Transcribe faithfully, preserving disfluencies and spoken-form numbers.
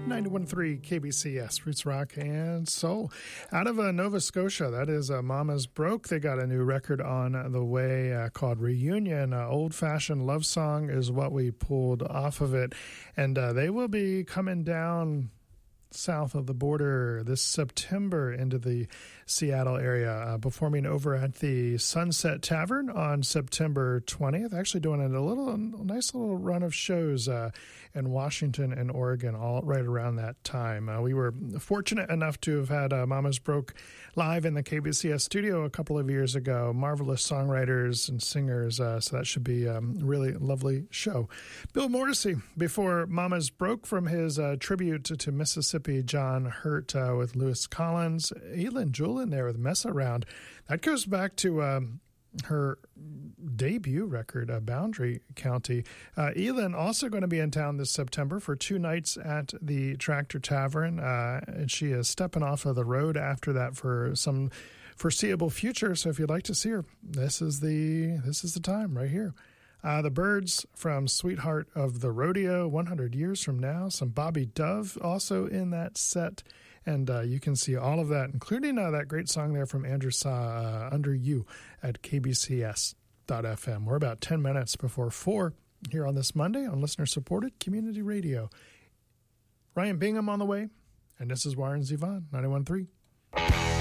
ninety-one point three K B C S, Roots Rock and Soul. Out of uh, Nova Scotia, that is uh, Mama's Broke. They got a new record on the way uh, called Reunion. Uh, Old-fashioned love song is what we pulled off of it. And uh, they will be coming down south of the border this September into the Seattle area, uh, performing over at the Sunset Tavern on September twentieth. Actually doing a little a nice little run of shows uh, in Washington and Oregon, all right around that time. Uh, we were fortunate enough to have had uh, Mama's Broke live in the K B C S studio a couple of years ago. Marvelous songwriters and singers, uh, so that should be a um, really lovely show. Bill Morrissey, before Mama's Broke, from his uh, tribute to, to Mississippi John Hurt uh, with Lewis Collins. Elin Julin there with Mess Around. That goes back to um, her debut record, uh, Boundary County. Uh, Elin also going to be in town this September for two nights at the Tractor Tavern, uh, and she is stepping off of the road after that for some foreseeable future. So if you'd like to see her, this is the this is the time right here. Uh, the Byrds from Sweetheart of the Rodeo, one hundred years from now. Some Bobby Dove also in that set. And uh, you can see all of that, including uh, that great song there from Andrew Saw, uh, Under You, at K B C S dot F M. We're about ten minutes before four here on this Monday on listener-supported community radio. Ryan Bingham on the way, and this is Warren Zevon, ninety-one point three.